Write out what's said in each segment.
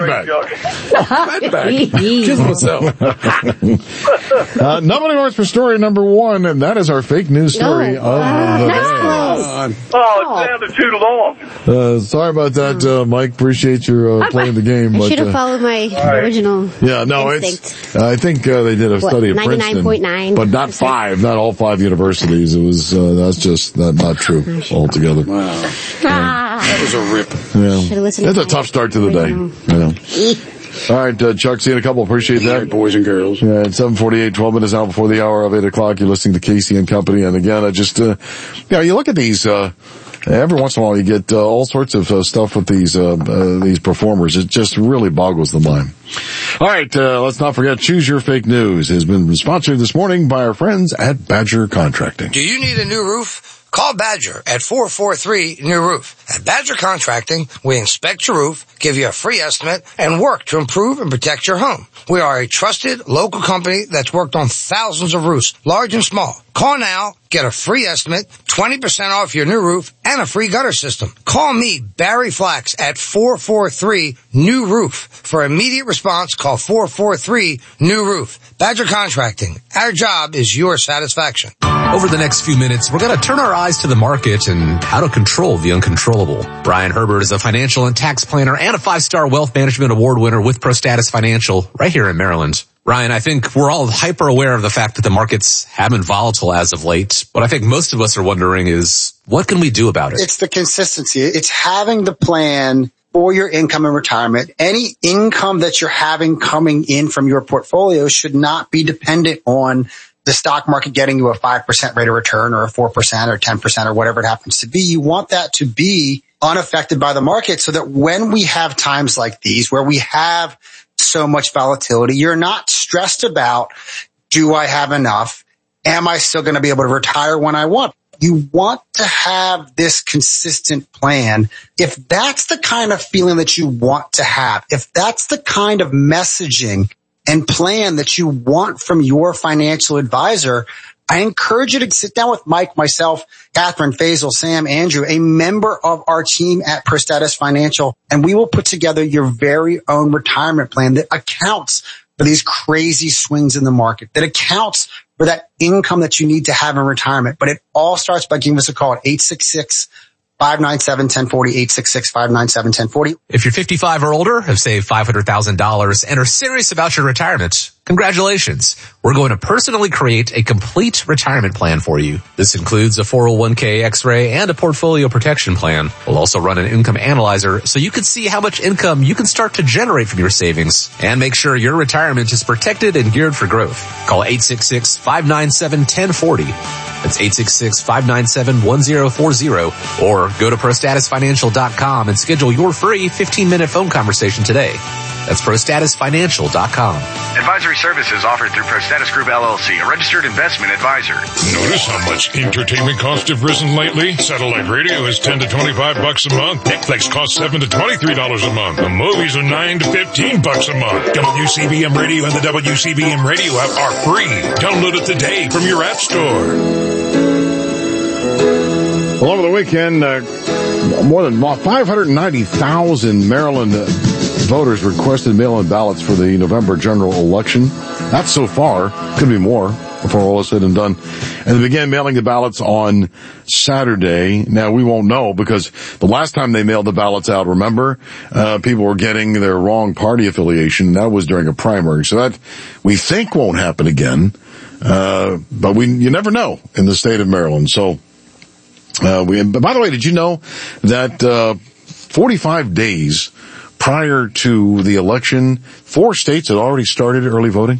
Fatback. Kiss myself. Nobody wants for story number one, and that is our fake news story of the day. Oh, it sounded too long. Sorry about that, Mike. Appreciate your playing the game. I should have followed my original instinct. I think they did a study of Princeton. 99.9%. But not all five universities. It was, that's just not true altogether. Wow. That was a rip. Yeah. It's a tough start to the day. All right, Chuck, see you in a couple. Appreciate that. Right, boys and girls. Yeah, at 7:48, 12 minutes out before the hour of 8 o'clock, you're listening to Casey and Company. And again, I just, you look at these, every once in a while you get all sorts of stuff with these performers. It just really boggles the mind. All right, let's not forget, Choose Your Fake News has been sponsored this morning by our friends at Badger Contracting. Do you need a new roof? Call Badger at 443-NEW-ROOF. At Badger Contracting, we inspect your roof, give you a free estimate, and work to improve and protect your home. We are a trusted local company that's worked on thousands of roofs, large and small. Call now, get a free estimate, 20% off your new roof, and a free gutter system. Call me, Barry Flax, at 443-NEW-ROOF. For immediate response, call 443-NEW-ROOF. Badger Contracting. Our job is your satisfaction. Over the next few minutes, we're going to turn our eyes to the market and how to control the uncontrollable. Brian Herbert is a financial and tax planner and a 5-star wealth management award winner with ProStatus Financial right here in Maryland. Ryan, I think we're all hyper aware of the fact that the markets have been volatile as of late, but I think most of us are wondering is, what can we do about it? It's the consistency. It's having the plan for your income and retirement. Any income that you're having coming in from your portfolio should not be dependent on the stock market getting you a 5% rate of return or a 4% or 10% or whatever it happens to be. You want that to be unaffected by the market so that when we have times like these where we have so much volatility, you're not stressed about, do I have enough? Am I still going to be able to retire when I want? You want to have this consistent plan. If that's the kind of feeling that you want to have, if that's the kind of messaging and plan that you want from your financial advisor, I encourage you to sit down with Mike, myself, Catherine, Faisal, Sam, Andrew, a member of our team at ProStatus Financial, and we will put together your very own retirement plan that accounts for these crazy swings in the market, that accounts for that income that you need to have in retirement. But it all starts by giving us a call at 866-597-1040, 866-597-1040. If you're 55 or older, have saved $500,000 and are serious about your retirement, congratulations. We're going to personally create a complete retirement plan for you. This includes a 401k X-ray and a portfolio protection plan. We'll also run an income analyzer so you can see how much income you can start to generate from your savings and make sure your retirement is protected and geared for growth. Call 866-597-1040. That's 866-597-1040 or go to ProStatusFinancial.com and schedule your free 15-minute phone conversation today. That's ProStatusFinancial.com. Advisory services offered through ProStatus Group LLC, a registered investment advisor. Notice how much entertainment costs have risen lately? Satellite radio is $10 to $25 a month. Netflix costs $7 to $23 a month. The movies are $9 to $15 a month. WCBM Radio and the WCBM Radio app are free. Download it today from your app store. Well, over the weekend, more than 590,000 Maryland voters requested mail-in ballots for the November general election. That's so far. Could be more before all is said and done. And they began mailing the ballots on Saturday. Now, we won't know because the last time they mailed the ballots out, remember, people were getting their wrong party affiliation. That was during a primary. So that we think won't happen again. But you never know in the state of Maryland. So, by the way, did you know that 45 days prior to the election, 4 states had already started early voting?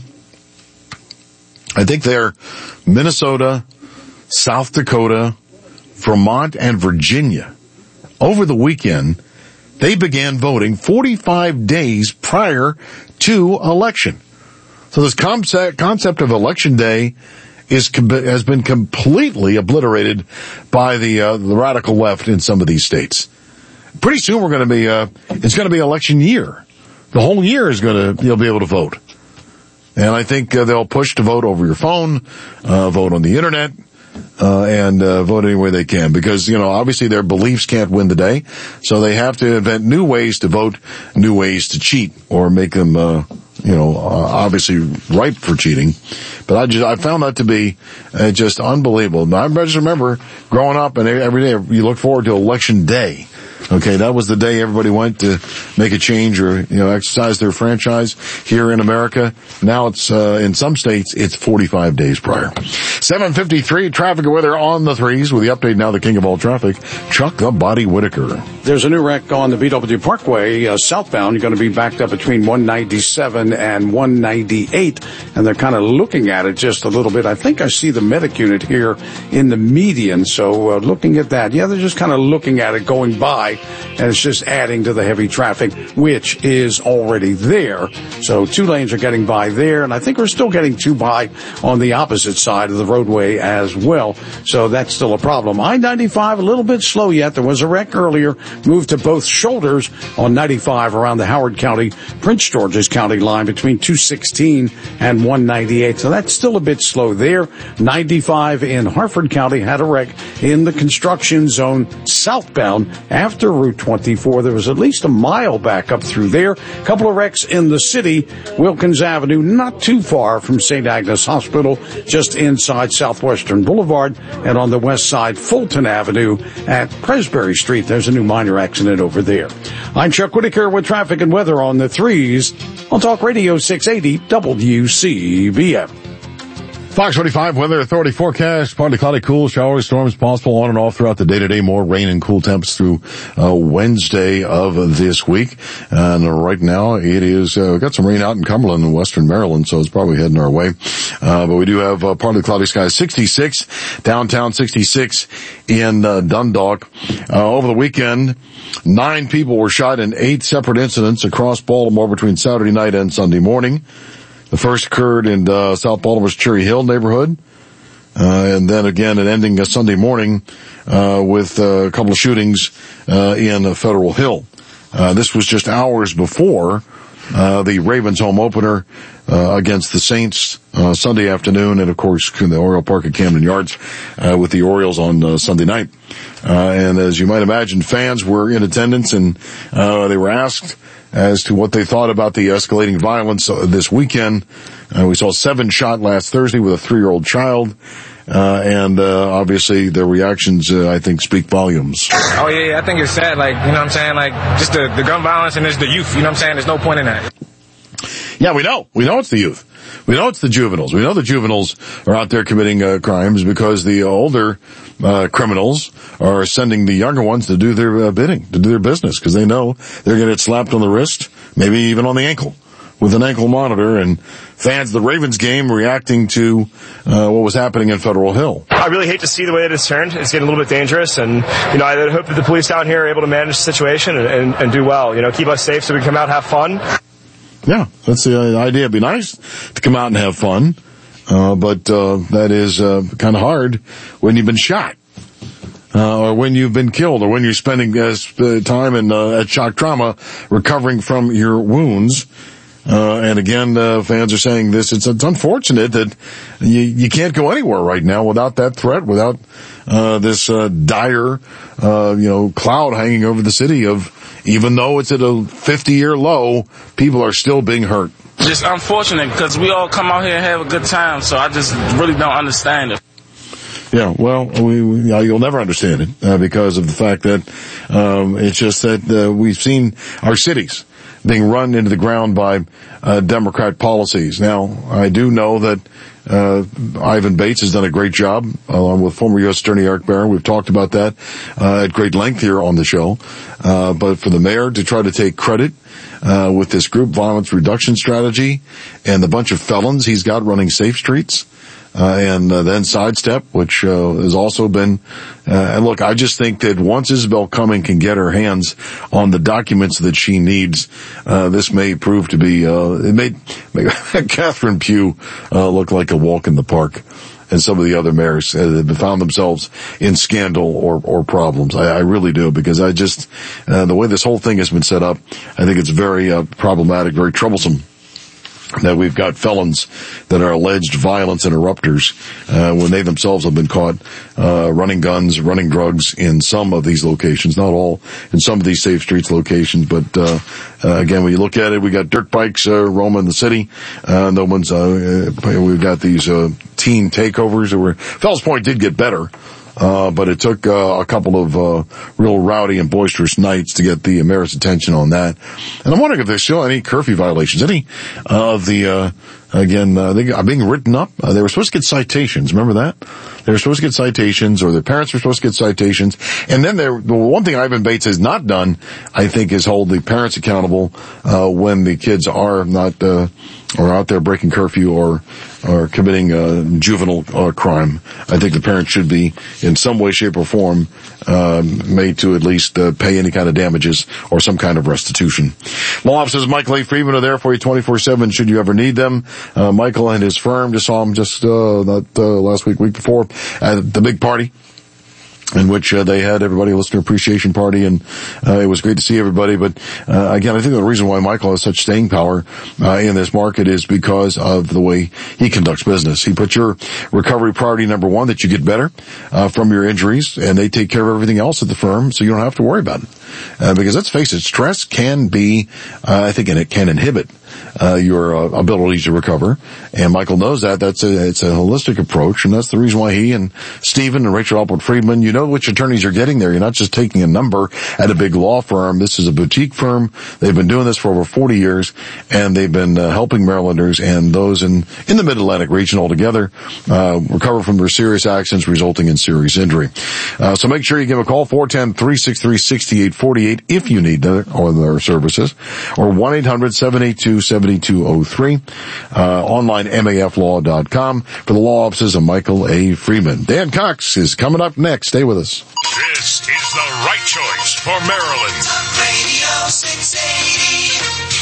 I think they're Minnesota, South Dakota, Vermont, and Virginia. Over the weekend, they began voting 45 days prior to election. So this concept of election day has been completely obliterated by the radical left in some of these states. Pretty soon it's going to be election year. The whole year you'll be able to vote. And I think they'll push to vote over your phone, vote on the internet, and vote any way they can, because, obviously their beliefs can't win the day. So they have to invent new ways to vote, new ways to cheat, or make them, obviously ripe for cheating. But I found that to be just unbelievable. I just remember growing up, and every day you look forward to election day. Okay, that was the day everybody went to make a change or, exercise their franchise here in America. Now it's, in some states, it's 45 days prior. 7:53, traffic and weather on the threes with the update now, the king of all traffic, Chuck the Body Whitaker. There's a new wreck on the BW Parkway, southbound. You're going to be backed up between 197 and 198, and they're kind of looking at it just a little bit. I think I see the medic unit here in the median, so looking at that. Yeah, they're just kind of looking at it going by, and it's just adding to the heavy traffic, which is already there. So 2 lanes are getting by there, and I think we're still getting 2 by on the opposite side of the roadway as well. So that's still a problem. I-95 a little bit slow yet. There was a wreck earlier, moved to both shoulders on 95 around the Howard County, Prince George's County line between 216 and 198. So that's still a bit slow there. 95 in Harford County had a wreck in the construction zone southbound after Route 24. There was at least a mile back up through there. A couple of wrecks in the city. Wilkins Avenue, not too far from St. Agnes Hospital, just inside Southwestern Boulevard, and on the west side, Fulton Avenue at Presbury Street. There's a new minor accident over there. I'm Chuck Whitaker with traffic and weather on the threes on Talk Radio 680 WCBM. Fox 45 Weather Authority forecast, partly cloudy, cool, showers, storms possible on and off throughout the day today. More rain and cool temps through Wednesday of this week. And right now it is, got some rain out in Cumberland and western Maryland, so it's probably heading our way. But we do have partly cloudy skies, 66, downtown 66 in Dundalk. Over the weekend, 9 people were shot in 8 separate incidents across Baltimore between Saturday night and Sunday morning. The first occurred in South Baltimore's Cherry Hill neighborhood, and then again it ending Sunday morning with a couple of shootings in Federal Hill. This was just hours before the Ravens home opener against the Saints Sunday afternoon, and of course the Oriole Park at Camden Yards with the Orioles on Sunday night. And as you might imagine, fans were in attendance, and they were asked as to what they thought about the escalating violence this weekend. We saw 7 shot last Thursday with a 3-year-old child. And obviously their reactions, I think, speak volumes. Oh, yeah, I think it's sad. Like, you know what I'm saying? Like, just the gun violence, and there's the youth. You know what I'm saying? There's no point in that. Yeah, we know. We know it's the youth. We know it's the juveniles. We know the juveniles are out there committing crimes because the older criminals are sending the younger ones to do their bidding, to do their business, because they know they're going to get slapped on the wrist, maybe even on the ankle, with an ankle monitor. And fans of the Ravens game reacting to what was happening in Federal Hill. I really hate to see the way that it's turned. It's getting a little bit dangerous, and I hope that the police down here are able to manage the situation and do well. Keep us safe so we can come out and have fun. Yeah, that's the idea. It'd be nice to come out and have fun, but that is kind of hard when you've been shot, or when you've been killed, or when you're spending time at shock trauma recovering from your wounds. And again, fans are saying this. It's unfortunate that you can't go anywhere right now without that threat, without this dire, cloud hanging over the city of, even though it's at a 50-year low, people are still being hurt. Just unfortunate because we all come out here and have a good time, so I just really don't understand it. Yeah, well, you'll never understand it because of the fact that it's just that we've seen our cities being run into the ground by Democrat policies. Now, I do know that Ivan Bates has done a great job, along with former U.S. Attorney Eric Barron. We've talked about that at great length here on the show. But for the mayor to try to take credit with this group violence reduction strategy and the bunch of felons he's got running Safe Streets, and then Sidestep, which has also been, and look, I just think that once Isabel Cumming can get her hands on the documents that she needs, this may prove to be, it may make Catherine Pugh look like a walk in the park, and some of the other mayors have found themselves in scandal or problems. I really do, because I just, the way this whole thing has been set up, I think it's very problematic, very troublesome. that we've got felons that are alleged violence interrupters, when they themselves have been caught, running guns, running drugs in some of these locations, not all, in some of these Safe Streets locations. But, again, when you look at it, we got dirt bikes, roaming the city. No one's, we've got these, teen takeovers that were, Fells Point did get better. But it took a couple of real rowdy and boisterous nights to get the mayor's attention on that. And I'm wondering if there's still any curfew violations. Any of the they are being written up. They were supposed to get citations. Remember that? They were supposed to get citations, or their parents were supposed to get citations. And then the one thing Ivan Bates has not done, I think, is hold the parents accountable when the kids are not or out there breaking curfew or committing juvenile crime. I think the parents should be, in some way, shape, or form, made to at least pay any kind of damages or some kind of restitution. Law offices Michael A. Friedman are there for you 24/7 should you ever need them. Michael and his firm, just saw him last week before, at the big party in which they had everybody a listener appreciation party, and it was great to see everybody. But again, I think the reason why Michael has such staying power in this market is because of the way he conducts business. He puts your recovery priority number one, that you get better from your injuries, and they take care of everything else at the firm, so you don't have to worry about it. Because let's face it, stress can be, I think, and it can inhibit your ability to recover. And Michael knows that. It's a holistic approach, and that's the reason why he and Stephen and Rachel Alpert Friedman, you know which attorneys you're getting there. You're not just taking a number at a big law firm. This is a boutique firm. They've been doing this for over 40 years, and they've been helping Marylanders and those in the Mid-Atlantic region altogether recover from their serious accidents resulting in serious injury. So make sure you give a call, 410-363-6848 if you need their services, or 1-800-782-7203, online maflaw.com for the law offices of Michael A. Friedman. Dan Cox is coming up next. Stay with us. This is the right choice for Maryland. Radio 680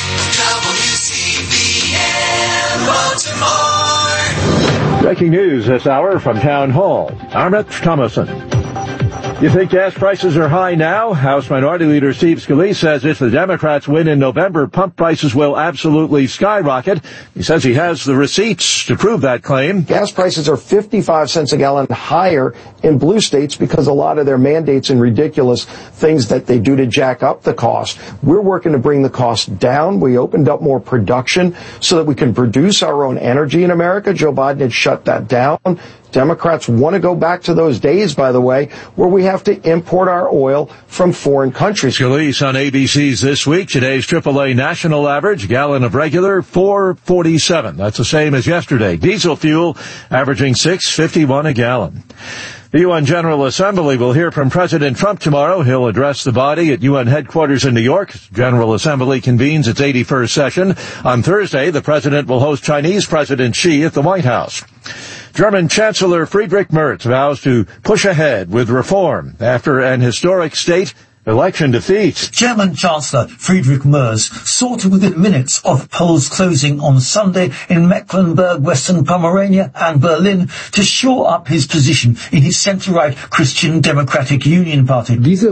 WCBM Baltimore. Breaking news this hour from Town Hall. Arnett Thomason. You think gas prices are high now? House Minority Leader Steve Scalise says if the Democrats win in November, pump prices will absolutely skyrocket. He says he has the receipts to prove that claim. Gas prices are 55 cents a gallon higher in blue states because a lot of their mandates and ridiculous things that they do to jack up the cost. We're working to bring the cost down. We opened up more production so that we can produce our own energy in America. Joe Biden had shut that down. Democrats want to go back to those days, by the way, where we have to import our oil from foreign countries. Scalise on ABC's This Week. Today's AAA national average, gallon of regular, $4.47. That's the same as yesterday. Diesel fuel averaging $6.51 a gallon. The UN General Assembly will hear from President Trump tomorrow. He'll address the body at UN headquarters in New York. General Assembly convenes its 81st session. On Thursday, the president will host Chinese President Xi at the White House. German Chancellor Friedrich Merz vows to push ahead with reform after an historic state election defeat. German Chancellor Friedrich Merz sought within minutes of polls closing on Sunday in Mecklenburg, Western Pomerania and Berlin to shore up his position in his centre-right Christian Democratic Union Party. In his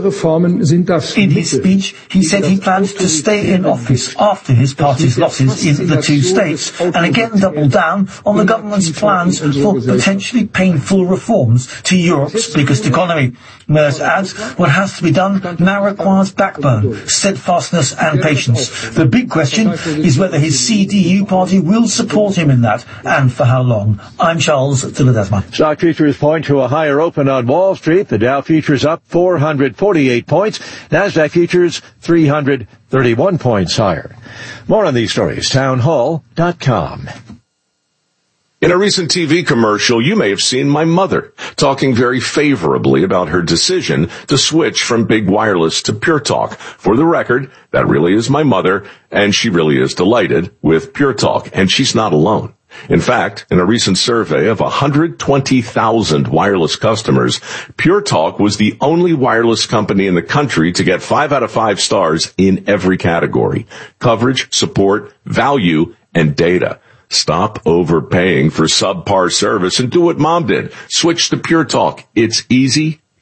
speech, he said he plans to stay in office after his party's losses in the two states and again double down on the government's plans for potentially painful reforms to Europe's biggest economy. Merz adds what has to be done now requires backbone, steadfastness and patience. The big question is whether his CDU party will support him in that, and for how long. I'm Charles de Ledesma. Stock futures point to a higher open on Wall Street. The Dow futures up 448 points. NASDAQ futures 331 points higher. More on these stories, townhall.com. In a recent TV commercial, you may have seen my mother talking very favorably about her decision to switch from big wireless to Pure Talk. For the record, that really is my mother, and she really is delighted with Pure Talk, and she's not alone. In fact, in a recent survey of 120,000 wireless customers, Pure Talk was the only wireless company in the country to get 5 out of 5 stars in every category: coverage, support, value, and data. Stop overpaying for subpar service and do what Mom did. Switch to Pure Talk. It's easy,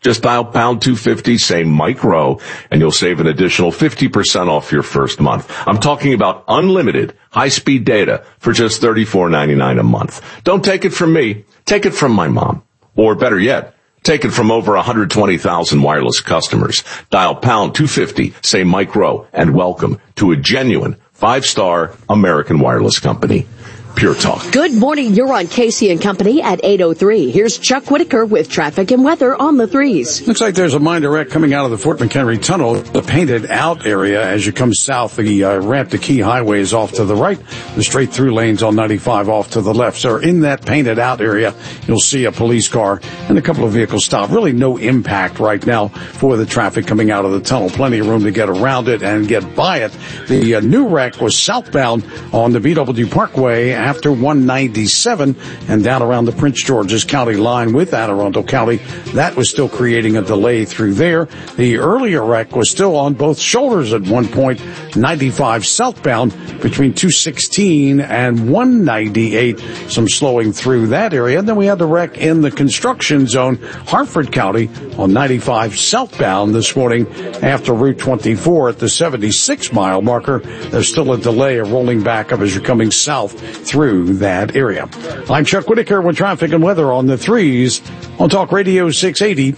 Just dial pound 250, say Mike Rowe, and you'll save an additional 50% off your first month. I'm talking about unlimited high-speed data for just $34.99 a month. Don't take it from me. Take it from my mom. Or better yet, take it from over 120,000 wireless customers. Dial pound 250, say Mike Rowe, and welcome to a genuine 5-star American wireless company. Pure Talk. Good morning. You're on Casey and Company at 8:03. Here's Chuck Whitaker with traffic and weather on the 3s. Looks like there's a minor wreck coming out of the Fort McHenry Tunnel, the painted out area as you come south. The ramp to Key Highway is off to the right. The straight through lanes on 95 off to the left. So in that painted out area, you'll see a police car and a couple of vehicles stop. Really no impact right now for the traffic coming out of the tunnel. Plenty of room to get around it and get by it. The new wreck was southbound on the BW Parkway after 197 and down around the Prince George's County line with Anne Arundel County. That was still creating a delay through there. The earlier wreck was still on both shoulders at one point, 95 southbound between 216 and 198. Some slowing through that area. And then we had the wreck in the construction zone, Hartford County on 95 southbound this morning after Route 24 at the 76-mile marker. There's still a delay, a rolling back up as you're coming south through that area. I'm Chuck Whitaker with traffic and weather on the 3s on Talk Radio 680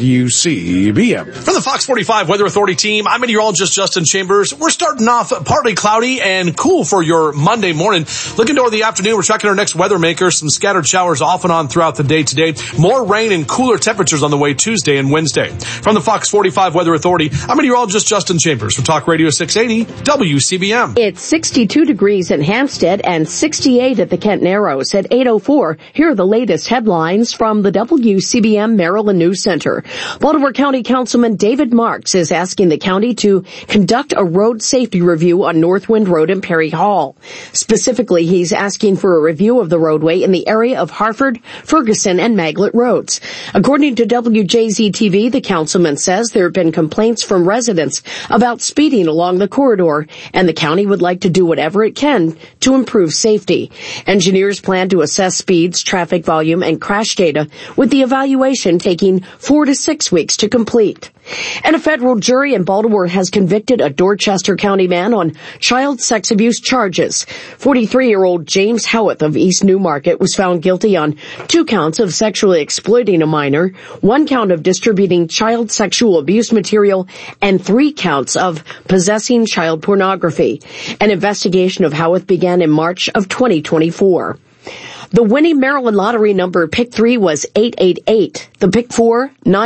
WCBM. From the Fox 45 Weather Authority team, I'm meteorologist Justin Chambers. We're starting off partly cloudy and cool for your Monday morning. Looking toward the afternoon, we're tracking our next weather maker. Some scattered showers off and on throughout the day today. More rain and cooler temperatures on the way Tuesday and Wednesday. From the Fox 45 Weather Authority, I'm meteorologist Justin Chambers for Talk Radio 680 WCBM. It's 62 degrees in Hampstead and 68 at the Kent Narrows. At 8:04, here are the latest headlines from the WCBM Maryland News Center. Baltimore County Councilman David Marks is asking the county to conduct a road safety review on Northwind Road in Perry Hall. Specifically, he's asking for a review of the roadway in the area of Hartford, Ferguson, and Maglet roads. According to WJZ-TV, the councilman says there have been complaints from residents about speeding along the corridor, and the county would like to do whatever it can to improve safety. Engineers plan to assess speeds, traffic volume, and crash data, with the evaluation taking 4 to 6 weeks to complete. And a federal jury in Baltimore has convicted a Dorchester County man on child sex abuse charges. 43-year-old James Howitt of East Newmarket was found guilty on 2 counts of sexually exploiting a minor, 1 count of distributing child sexual abuse material, and 3 counts of possessing child pornography. An investigation of Howitt began in March of 2024. The winning Maryland lottery number pick 3 was 888. The pick 4,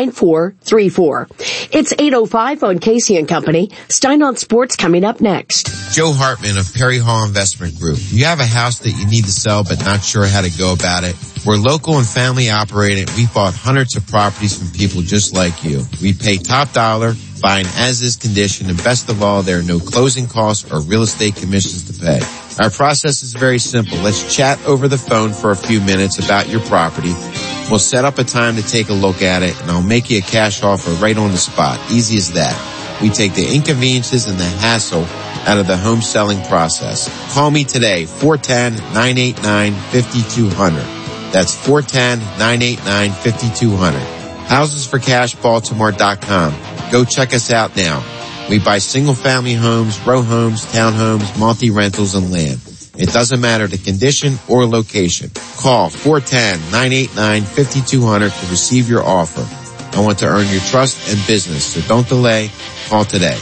9434. It's 8:05 on Casey and Company. Stein on Sports coming up next. Joe Hartman of Perry Hall Investment Group. You have a house that you need to sell but not sure how to go about it? We're local and family operated. We bought hundreds of properties from people just like you. We pay top dollar, buying as-is condition, and best of all, there are no closing costs or real estate commissions to pay. Our process is very simple. Let's chat over the phone for a few minutes about your property. We'll set up a time to take a look at it, and I'll make you a cash offer right on the spot. Easy as that. We take the inconveniences and the hassle out of the home selling process. Call me today, 410-989-5200. That's 410-989-5200. HousesForCashBaltimore.com. Go check us out now. We buy single-family homes, row homes, townhomes, multi-rentals, and land. It doesn't matter the condition or location. Call 410-989-5200 to receive your offer. I want to earn your trust and business, so don't delay. Call today.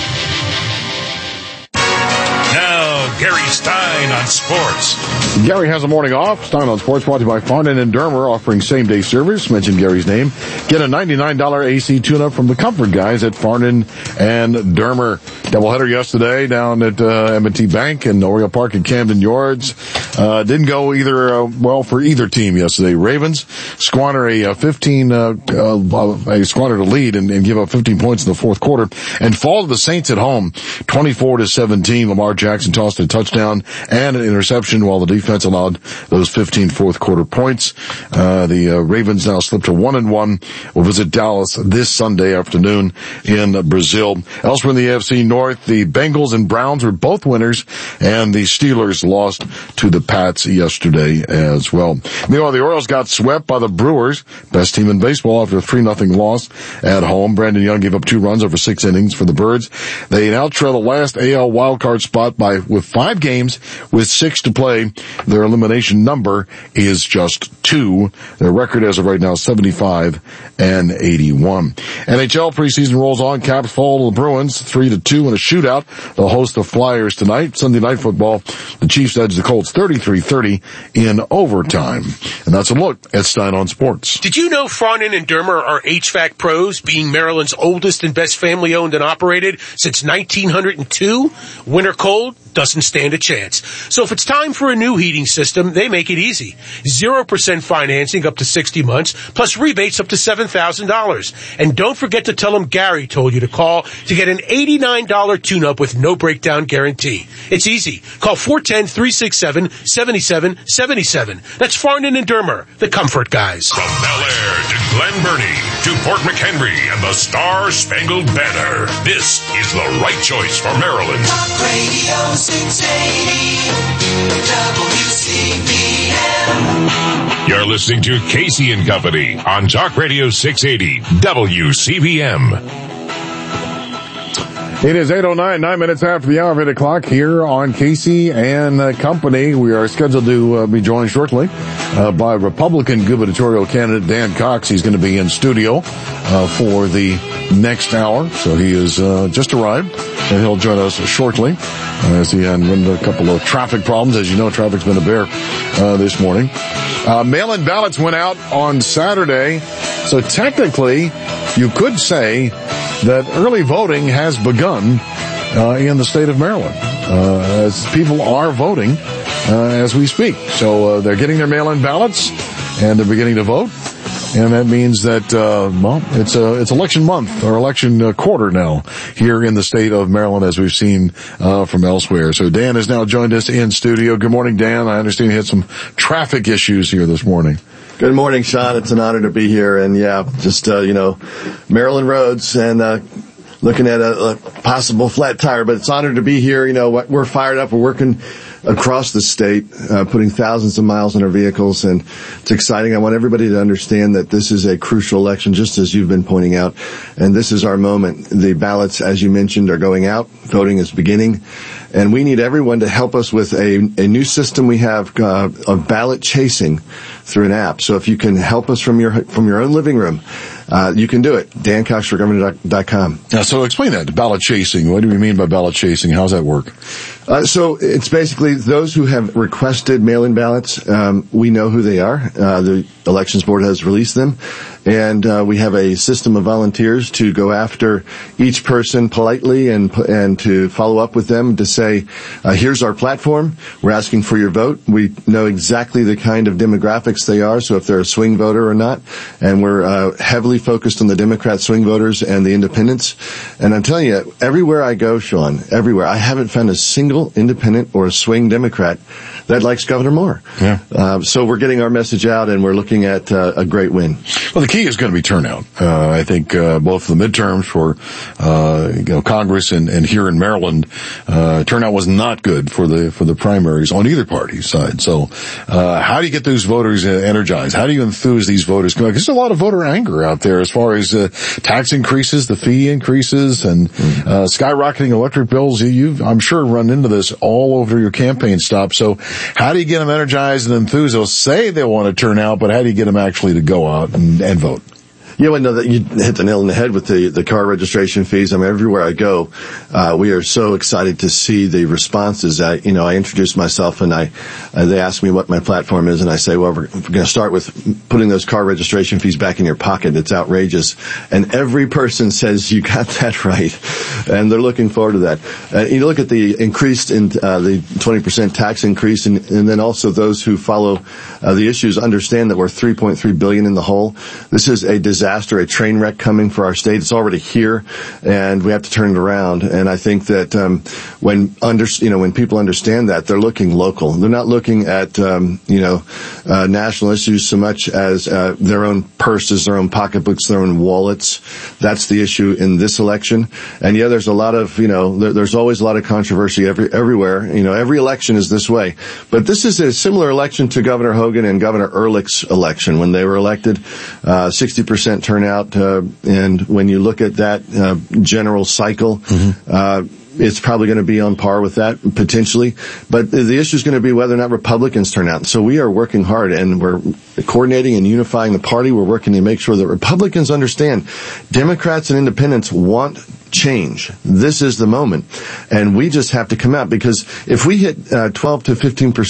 Gary Stein on Sports. Gary has a morning off. Stein on Sports brought to you by Farnan and Dermer, offering same-day service. Mention Gary's name. Get a $99 AC tune-up from the Comfort guys at Farnan and Dermer. Doubleheader yesterday down at M&T Bank and Oriole Park and Camden Yards. Didn't go either well for either team yesterday. Ravens squander a squandered a lead and give up 15 points in the fourth quarter and fall to the Saints at home 24-17. Lamar Jackson tossed a touchdown and and an interception, while the defense allowed those 15 fourth quarter points. The Ravens now slip to 1-1. Will visit Dallas this Sunday afternoon in Brazil. Elsewhere in the AFC North, the Bengals and Browns were both winners, and the Steelers lost to the Pats yesterday as well. Meanwhile, the Orioles got swept by the Brewers, best team in baseball, after a 3-0 loss at home. Brandon Young gave up 2 runs over 6 innings for the Birds. They now trail the last AL wildcard spot with 5 games with 6 to play. Their elimination number is just 2. Their record as of right now is 75-81. NHL preseason rolls on. Caps fall to the Bruins 3-2 in a shootout. They'll host the Flyers tonight. Sunday Night Football, the Chiefs edge the Colts 33-30 in overtime. And that's a look at Stein on Sports. Did you know Farnan and Dermer are HVAC pros, being Maryland's oldest and best family-owned and operated since 1902? Winter cold? Doesn't stand a chance. So if it's time for a new heating system, they make it easy. 0% financing up to 60 months, plus rebates up to $7,000. And don't forget to tell them Gary told you to call to get an $89 tune-up with no breakdown guarantee. It's easy. Call 410-367-7777. That's Farnan and Dermer, the comfort guys. From Bel Air to Glen Burnie to Fort McHenry and the Star-Spangled Banner, this is the right choice for Maryland. Talk Radio 680 WCBM. You're listening to Casey and Company on Talk Radio 680 WCBM. It is 8:09, 9 minutes after the hour of 8 o'clock here on Casey and Company. We are scheduled to be joined shortly by Republican gubernatorial candidate Dan Cox. He's going to be in studio for the next hour. So he has just arrived, and he'll join us shortly as he had a couple of traffic problems. As you know, traffic's been a bear this morning. Mail-in ballots went out on Saturday, so technically you could say that early voting has begun in the state of Maryland, as people are voting as we speak. So they're getting their mail-in ballots, and they're beginning to vote. And that means that, it's election month or election quarter now here in the state of Maryland, as we've seen from elsewhere. So Dan has now joined us in studio. Good morning, Dan. I understand you had some traffic issues here this morning. Good morning, Sean. It's an honor to be here. And Maryland roads and, looking at a possible flat tire, but it's an honor to be here. We're fired up. We're working across the state, putting thousands of miles in our vehicles, and it's exciting. I want everybody to understand that this is a crucial election, just as you've been pointing out, and this is our moment. The ballots, as you mentioned, are going out. Voting is beginning, and we need everyone to help us with a new system we have of ballot chasing through an app. So if you can help us from your own living room, you can do it. DanCoxForGovernor.com. So explain that, ballot chasing. What do you mean by ballot chasing? How does that work? So it's basically those who have requested mail-in ballots. We know who they are. The Elections Board has released them. And we have a system of volunteers to go after each person politely and to follow up with them to say, here's our platform. We're asking for your vote. We know exactly the kind of demographics they are, so if they're a swing voter or not. And we're heavily focused on the Democrat swing voters and the independents. And I'm telling you, everywhere I go, Sean, everywhere, I haven't found a single independent or a swing Democrat that likes Governor Moore. Yeah. So we're getting our message out, and we're looking at a great win. Well, the key is going to be turnout. I think both the midterms for Congress and here in Maryland, turnout was not good for the primaries on either party's side. So how do you get those voters energized? How do you enthuse these voters? Because there's a lot of voter anger out there as far as tax increases, the fee increases, and skyrocketing electric bills. You've, I'm sure, run into this all over your campaign stop. So how do you get them energized and enthused? They'll say they want to turn out, but how do you get them actually to go out and vote? Yeah, well, no, that you hit the nail on the head with the car registration fees. I mean, everywhere I go, we are so excited to see the responses. I introduced myself and they asked me what my platform is, and I say, well, we're going to start with putting those car registration fees back in your pocket. It's outrageous. And every person says, you got that right. And they're looking forward to that. You look at the increased in, the 20% tax increase, and then also those who follow, the issues understand that we're $3.3 billion in the hole. This is a disaster disaster, a train wreck coming for our state. It's already here, and we have to turn it around. And I think that when people understand that, they're looking local. They're not looking at national issues so much as their own purses, their own pocketbooks, their own wallets. That's the issue in this election. And yeah, there's a lot of there's always a lot of controversy everywhere. Every election is this way. But this is a similar election to Governor Hogan and Governor Ehrlich's election when they were elected. 60% turnout, and when you look at that general cycle, it's probably going to be on par with that, potentially. But the issue is going to be whether or not Republicans turn out. So we are working hard, and we're coordinating and unifying the party. We're working to make sure that Republicans understand Democrats and independents want change. This is the moment. And we just have to come out, because if we hit 12 to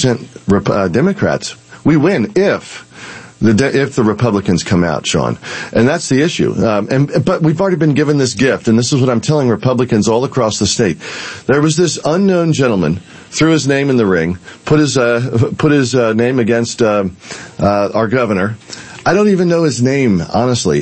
15% Democrats, we win if the Republicans come out, Sean. And that's the issue. But we've already been given this gift, and this is what I'm telling Republicans all across the state. There was this unknown gentleman, threw his name in the ring, put his name against our governor. I don't even know his name, honestly.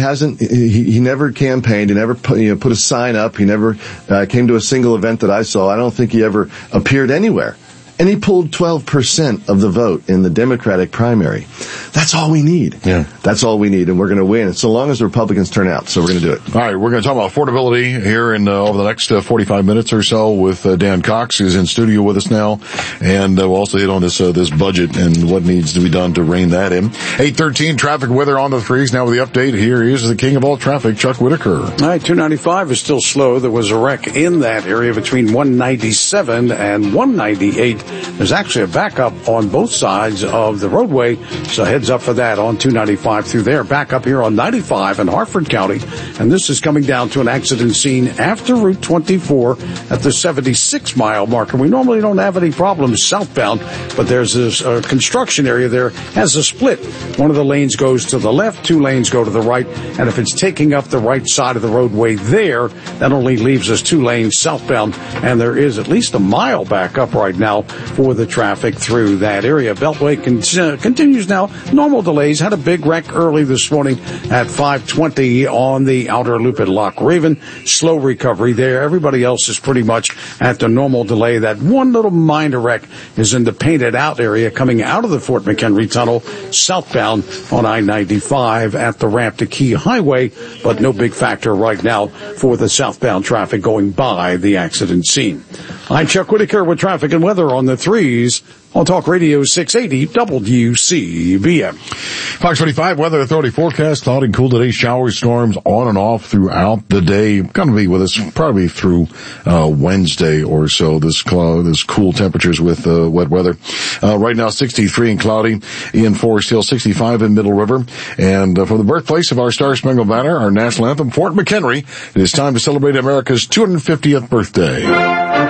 He never campaigned. He never put a sign up. He never came to a single event that I saw. I don't think he ever appeared anywhere. And he pulled 12% of the vote in the Democratic primary. That's all we need. Yeah. That's all we need, and we're going to win, so long as the Republicans turn out. So we're going to do it. All right, we're going to talk about affordability here in over the next 45 minutes or so with Dan Cox, who's in studio with us now. And we'll also hit on this budget and what needs to be done to rein that in. 8:13, traffic weather on the threes. Now with the update, here is the king of all traffic, Chuck Whitaker. All right, 295 is still slow. There was a wreck in that area between 197 and 198. There's actually a backup on both sides of the roadway, so heads up for that on 295 through there. Back up here on 95 in Harford County, and this is coming down to an accident scene after Route 24 at the 76-mile marker. We normally don't have any problems southbound, but there's this construction area there has a split. One of the lanes goes to the left, 2 lanes go to the right, and if it's taking up the right side of the roadway there, that only leaves us 2 lanes southbound, and there is at least a mile back up right now for the traffic through that area. Beltway continues now. Normal delays. Had a big wreck early this morning at 5:20 on the outer loop at Loch Raven. Slow recovery there. Everybody else is pretty much at the normal delay. That one little minor wreck is in the Painted Out area coming out of the Fort McHenry Tunnel southbound on I-95 at the ramp to Key Highway, but no big factor right now for the southbound traffic going by the accident scene. I'm Chuck Whitaker with traffic and weather on the threes on Talk Radio 680 WCBM. Fox 25 Weather Authority forecast. Cloudy and cool today. Showers, storms on and off throughout the day. Going to be with us probably through Wednesday or so. This cool temperatures with wet weather. Right now 63 and cloudy in Forest Hill, 65 in Middle River. And from the birthplace of our Star Spangled Banner, our national anthem, Fort McHenry, it is time to celebrate America's 250th birthday.